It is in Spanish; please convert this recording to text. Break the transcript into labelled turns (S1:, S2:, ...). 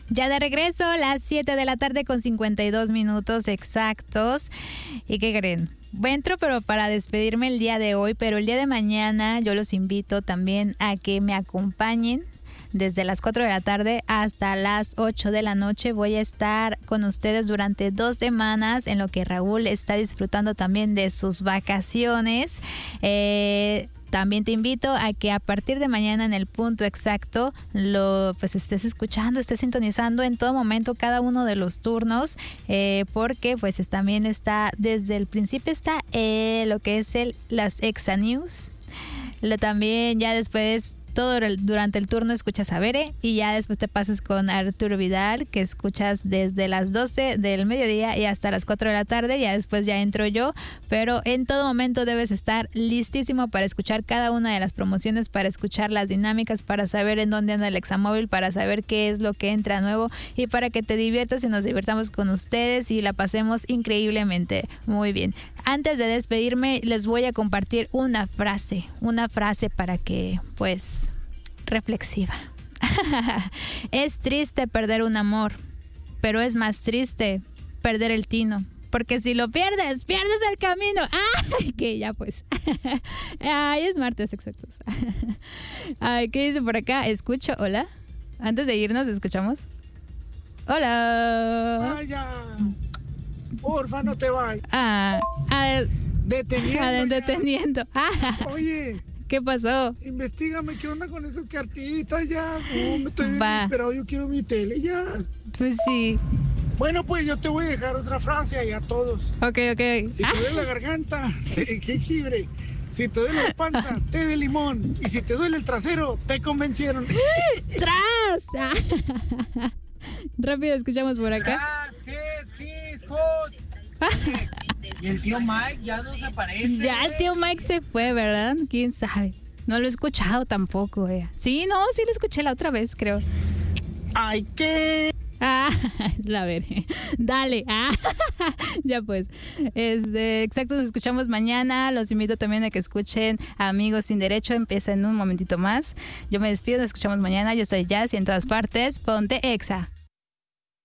S1: Ya de regreso, las 7 de la tarde con 52 minutos exactos. ¿Y qué creen? Entro pero para despedirme el día de hoy, pero el día de mañana yo los invito también a que me acompañen. Desde las 4 de la tarde hasta las 8 de la noche voy a estar con ustedes durante 2 semanas en lo que Raúl está disfrutando también de sus vacaciones. También te invito a que a partir de mañana en el punto exacto estés escuchando, estés sintonizando en todo momento cada uno de los turnos, porque pues también está desde el principio está lo que es las Exa News. También ya después durante el turno escuchas a Bere y ya después te pasas con Arturo Vidal, que escuchas desde las 12 del mediodía y hasta las 4 de la tarde. Ya después ya entro yo, pero en todo momento debes estar listísimo para escuchar cada una de las promociones, para escuchar las dinámicas, para saber en dónde anda el Examóvil, para saber qué es lo que entra nuevo y para que te diviertas y nos divirtamos con ustedes y la pasemos increíblemente muy bien. Antes de despedirme les voy a compartir una frase para que reflexiva. Es triste perder un amor, pero es más triste perder el tino, porque si lo pierdes el camino. ¡Ay! Que ya pues. Ay, es martes exactos. Ay, ¿qué dice por acá? Escucho, hola. Antes de irnos, ¿escuchamos? Hola.
S2: Vaya. Porfa, no te vayas.
S1: Deteniendo.
S2: Oye.
S1: ¿Qué pasó?
S2: Investígame qué onda con esas cartitas ya. No, me estoy desesperado, yo quiero mi tele ya.
S1: Pues sí.
S2: Bueno, pues yo te voy a dejar otra frase ahí a todos.
S1: Ok.
S2: Si te duele la garganta, té de jengibre. Si te duele la panza, té de limón. Y si te duele el trasero, te convencieron.
S1: ¡Tras! Rápido, escuchamos por acá.
S3: Y el tío Mike ya no se aparece.
S1: Ya el tío Mike se fue, ¿verdad? ¿Quién sabe? No lo he escuchado tampoco, Sí lo escuché la otra vez, creo.
S2: Ay, ¿qué?
S1: La veré. Dale. Ya pues. Exacto, nos escuchamos mañana. Los invito también a que escuchen Amigos Sin Derecho. Empieza en un momentito más. Yo me despido, nos escuchamos mañana. Yo soy Jazz y en todas partes, ponte Exa.